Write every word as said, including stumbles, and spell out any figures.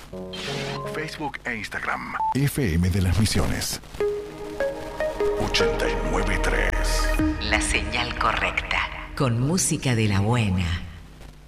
Facebook e Instagram. F M de las Misiones. ochenta y nueve punto tres. La señal correcta. Con música de la buena.